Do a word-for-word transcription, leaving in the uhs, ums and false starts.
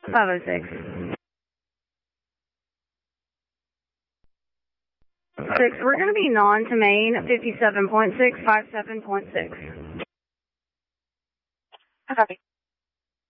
five oh six. Six, we're going to be non to main, fifty-seven point six, fifty-seven point six. I copy.